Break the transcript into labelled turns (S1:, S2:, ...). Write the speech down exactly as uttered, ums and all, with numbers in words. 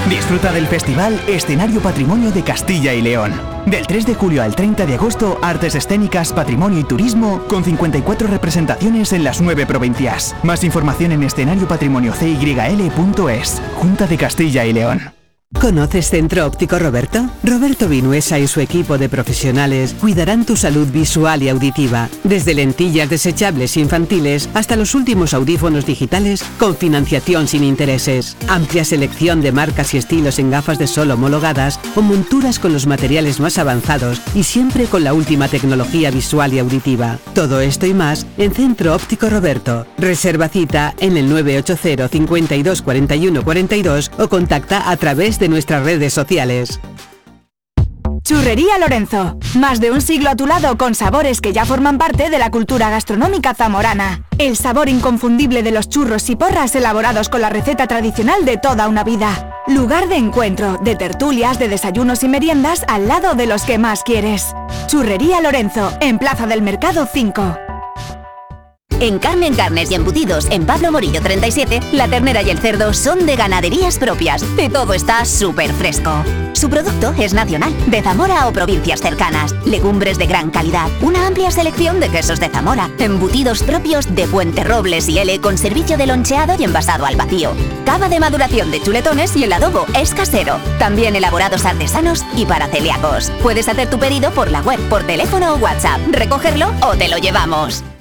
S1: Disfruta del festival Escenario Patrimonio de Castilla y León. Del tres de julio al treinta de agosto, artes escénicas, patrimonio y turismo, con cincuenta y cuatro representaciones en las nueve provincias. Más información en escenario patrimonio c y l punto es. Junta de Castilla y León.
S2: ¿Conoces Centro Óptico Roberto? Roberto Vinuesa y su equipo de profesionales cuidarán tu salud visual y auditiva, desde lentillas desechables infantiles hasta los últimos audífonos digitales con financiación sin intereses. Amplia selección de marcas y estilos en gafas de sol homologadas o monturas con los materiales más avanzados y siempre con la última tecnología visual y auditiva. Todo esto y más en Centro Óptico Roberto. Reserva cita en el nueve ocho cero, cincuenta y dos, cuarenta y uno, cuarenta y dos o contacta a través de nuestras redes sociales.
S3: Churrería Lorenzo. Más de un siglo a tu lado con sabores que ya forman parte de la cultura gastronómica zamorana. El sabor inconfundible de los churros y porras elaborados con la receta tradicional de toda una vida. Lugar de encuentro, de tertulias, de desayunos y meriendas al lado de los que más quieres. Churrería Lorenzo, en Plaza del Mercado cinco.
S4: En Carmen Carnes y Embutidos, en Pablo Morillo treinta y siete, la ternera y el cerdo son de ganaderías propias y todo está súper fresco. Su producto es nacional, de Zamora o provincias cercanas, legumbres de gran calidad, una amplia selección de quesos de Zamora, embutidos propios de Fuenterrobles y L con servicio de loncheado y envasado al vacío, cava de maduración de chuletones y el adobo es casero, también elaborados artesanos y para celíacos. Puedes hacer tu pedido por la web, por teléfono o WhatsApp, recogerlo o te lo llevamos.